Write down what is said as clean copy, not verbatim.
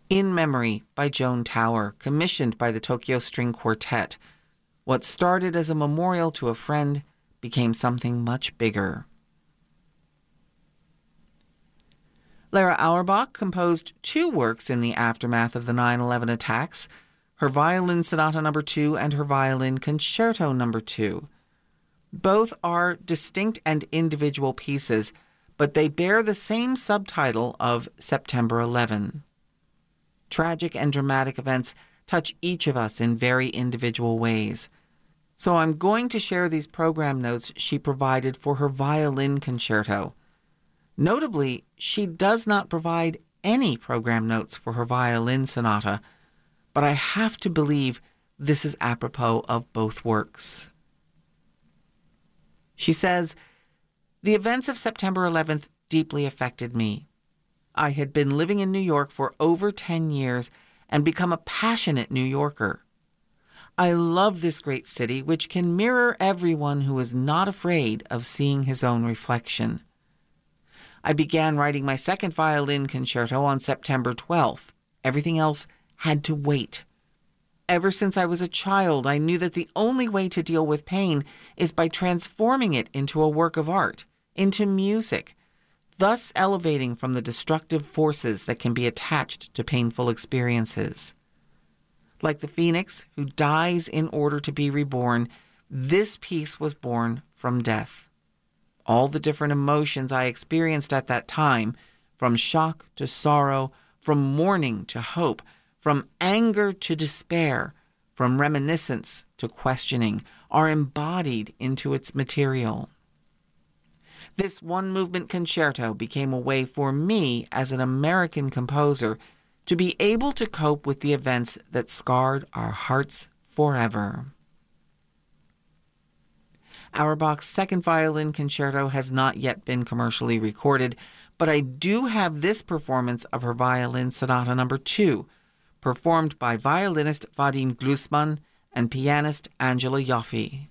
In Memory by Joan Tower, commissioned by the Tokyo String Quartet. What started as a memorial to a friend became something much bigger. Lara Auerbach composed 2 works in the aftermath of the 9/11 attacks, her Violin Sonata No. 2 and her Violin Concerto No. 2. Both are distinct and individual pieces, but they bear the same subtitle of September 11. Tragic and dramatic events touch each of us in very individual ways. So I'm going to share these program notes she provided for her violin concerto. Notably, she does not provide any program notes for her violin sonata, but I have to believe this is apropos of both works. She says, "The events of September 11th deeply affected me. I had been living in New York for over 10 years and become a passionate New Yorker. I love this great city, which can mirror everyone who is not afraid of seeing his own reflection. I began writing my second violin concerto on September 12th. Everything else had to wait. Ever since I was a child, I knew that the only way to deal with pain is by transforming it into a work of art, into music, thus elevating from the destructive forces that can be attached to painful experiences. Like the phoenix who dies in order to be reborn, this piece was born from death. All the different emotions I experienced at that time, from shock to sorrow, from mourning to hope, from anger to despair, from reminiscence to questioning, are embodied into its material. This one-movement concerto became a way for me, as an American composer, to be able to cope with the events that scarred our hearts forever." Auerbach's second violin concerto has not yet been commercially recorded, but I do have this performance of her Violin Sonata No. 2, performed by violinist Vadim Glusman and pianist Angela Yoffe.